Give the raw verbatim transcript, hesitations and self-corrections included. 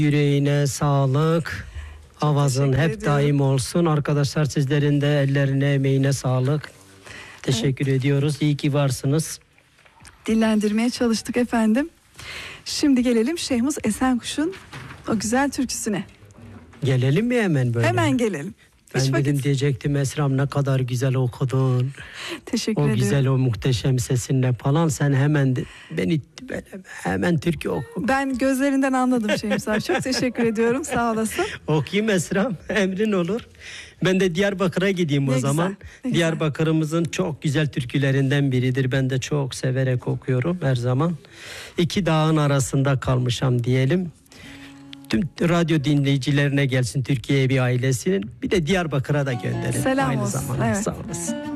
Yüreğine sağlık. Avazın hep ediyorum. daim olsun. Arkadaşlar sizlerin de ellerine, emeğine sağlık. Teşekkür evet. ediyoruz. İyi ki varsınız. Dillendirmeye çalıştık efendim. Şimdi gelelim Şehmuz Esenkuş'un o güzel türküsüne. Gelelim mi hemen böyle? Hemen gelelim. Ben Hiç dedim vakit... diyecektim Esra'm ne kadar güzel okudun. Teşekkür o ederim. O güzel o muhteşem sesinle falan sen hemen de, beni ben, hemen türkü oku. Ben gözlerinden anladım Şehmuz abi. Çok teşekkür ediyorum. Sağ olasın. Okuyayım Esra'm. Emrin olur. Ben de Diyarbakır'a gideyim ne o güzel, zaman. Diyarbakır'ımızın çok güzel türkülerinden biridir. Ben de çok severek okuyorum her zaman. İki dağın arasında kalmışam diyelim. Tüm radyo dinleyicilerine gelsin Türkiye bir ailesinin. Bir de Diyarbakır'a da gönderin. Selam aynı olsun. zamanda. Evet. Sağ olasın.